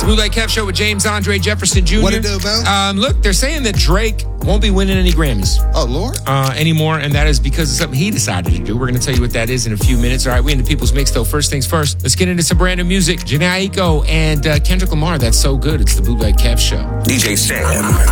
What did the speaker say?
the Bootleg Kev Show with James Andre Jefferson Jr. What it do, Bo? Look, they're saying that Drake won't be winning any Grammys. Oh, Lord. Anymore, and that is because of something he decided to do. We're going to tell you what that is in a few minutes. All right, we into People's Mix, though. First things first, let's get into some brand new music. Jhené Aiko and Kendrick Lamar. That's so good. It's the Bootleg Kev Show. DJ Sam.